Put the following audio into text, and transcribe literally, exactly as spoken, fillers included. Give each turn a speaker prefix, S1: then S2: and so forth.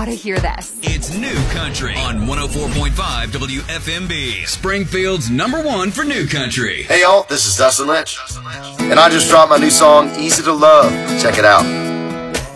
S1: gotta hear this.
S2: It's New Country on one oh four point five W F M B, Springfield's number one for New Country.
S3: Hey y'all, this is Dustin Lynch, and I just dropped my new song, Easy to Love. Check it out.